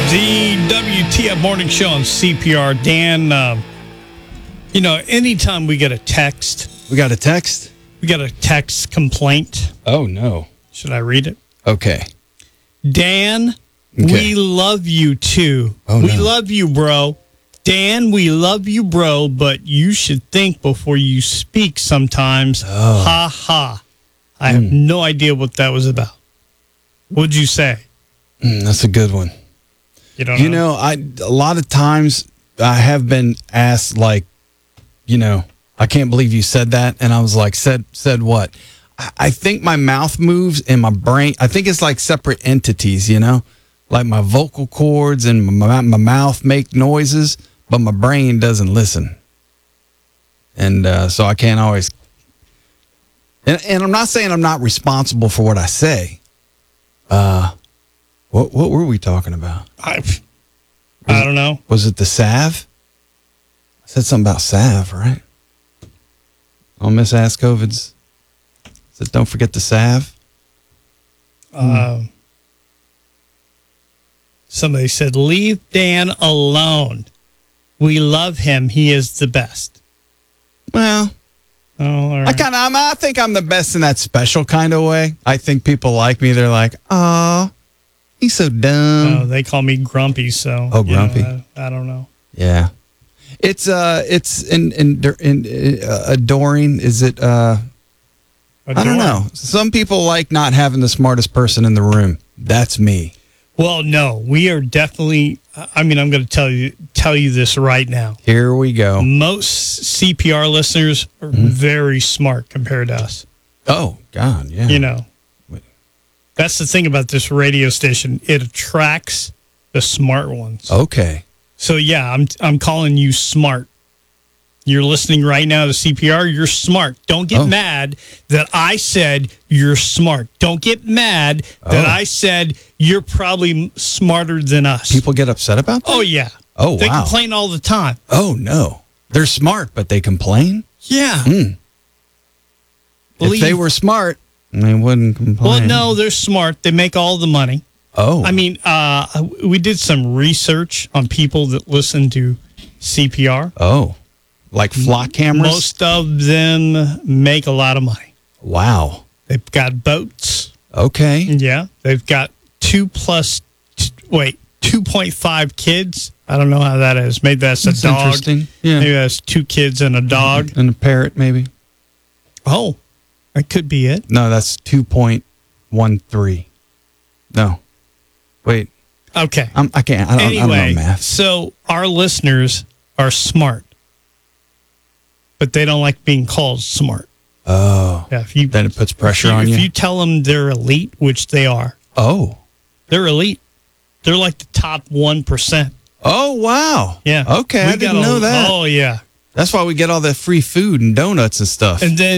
The WTF Morning Show on CPR. Dan, anytime we get a text. We got a text? We got a text complaint. Oh, no. Should I read it? Okay. Dan, Okay. we love you too. Oh, we no. love you, bro. Dan, we love you, bro, but you should think before you speak sometimes. Oh. Ha ha. I have no idea what that was about. What'd you say? That's a good one. You don't know? A lot of times I have been asked, like, I can't believe you said that. And I was like, said what? I think my mouth moves and my brain, I think it's like separate entities, like my vocal cords and my mouth make noises, but my brain doesn't listen. And so I can't always, and I'm not saying I'm not responsible for what I say. What were we talking about? I don't know. Was it the salve? I said something about salve, right? On Miss Ass COVID's. Said, don't forget the salve. Somebody said, leave Dan alone. We love him. He is the best. Well, all right. I think I'm the best in that special kind of way. I think people like me. They're like, oh, he's so dumb. Oh, they call me grumpy, so. Oh, grumpy. I don't know. Yeah. It's adoring. Is it, I don't know. Some people like not having the smartest person in the room. That's me. Well, no, we are definitely, I'm going to tell you this right now. Here we go. Most CPR listeners are very smart compared to us. Oh, God, yeah. That's the thing about this radio station. It attracts the smart ones. Okay. So, yeah, I'm calling you smart. You're listening right now to CPR. You're smart. Don't get mad that I said you're smart. Don't get mad that I said you're probably smarter than us. People get upset about that? Oh, yeah. Oh, They wow. complain all the time. Oh, no. They're smart, but they complain? Yeah. If they were smart, they wouldn't complain. Well, no, they're smart. They make all the money. Oh. I mean, we did some research on people that listen to CPR. Oh. Like flock cameras? Most of them make a lot of money. Wow. They've got boats. Okay. Yeah. They've got 2.5 kids. I don't know how that is. Maybe that's a dog. Interesting. Yeah. Maybe that's 2 kids and a dog. And a parrot, maybe. Oh, that could be it. No, that's 2.13. No. Wait. Okay. I don't know math. So our listeners are smart, but they don't like being called smart. Oh. Yeah, then it puts pressure on you. If you tell them they're elite, which they are. Oh. They're elite. They're like the top 1%. Oh, wow. Yeah. Okay, I didn't know that. Oh, yeah. That's why we get all that free food and donuts and stuff. And then